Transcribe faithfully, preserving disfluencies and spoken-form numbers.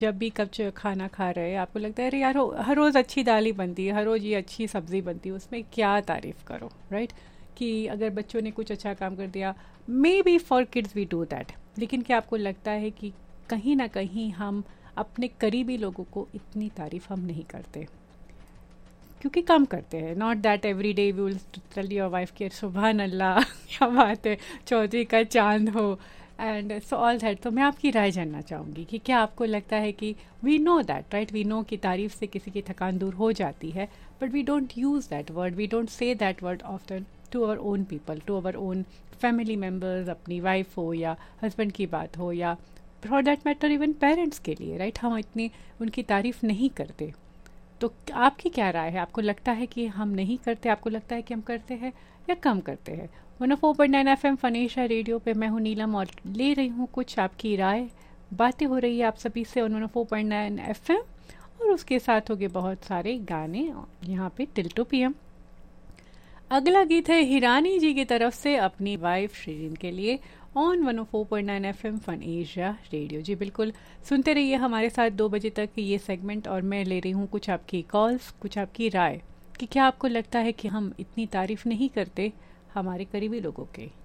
जब भी कब च- खाना खा रहे हैं आपको लगता है अरे यार हो- हर रोज़ अच्छी दाल ही बनती है, हर रोज़ ये अच्छी सब्ज़ी बनती है, उसमें क्या तारीफ़ करो, राइट? कि अगर बच्चों ने कुछ अच्छा काम कर दिया, may be for kids we do that, लेकिन क्या आपको लगता है कि कहीं ना कहीं हम अपने करीबी लोगों को इतनी तारीफ़ हम नहीं करते, क्योंकि कम करते हैं। Not that every day we will tell your wife कि सुबहान अल्लाह क्या बात है, चौधरी का चांद हो, एंड सो ऑल दैट। तो मैं आपकी राय जानना चाहूँगी कि क्या आपको लगता है कि we know that, right? We know कि तारीफ से किसी की थकान दूर हो जाती है, but we don't use that word, we don't say that word often to our own people, to our own family members, अपनी वाइफ हो या हस्बैंड की बात हो या for that matter even parents के लिए, राइट? हम इतनी उनकी तारीफ़ नहीं करते। तो आपकी क्या राय है? आपको लगता है कि हम नहीं करते, आपको लगता है कि हम करते हैं या कम करते हैं? One four point nine F M फनेशा radio पे मैं हूँ नीलम और ले रही हूँ कुछ आपकी राय, बातें हो रही है आप सभी से on one four point nine F M, और उसके साथ हो गए बहुत सारे गाने यहाँ पे टिल टू पी एम। अगला गीत है हिरानी जी की तरफ से अपनी वाइफ श्रीजिन के लिए on one four point nine F M fun Asia radio. जी बिल्कुल, सुनते रहिए हमारे साथ दो बजे तक ये सेगमेंट, और मैं ले रही हूँ कुछ आपकी कॉल्स, कुछ आपकी राय कि क्या आपको लगता है कि हम इतनी तारीफ नहीं करते हमारे करीबी लोगों के।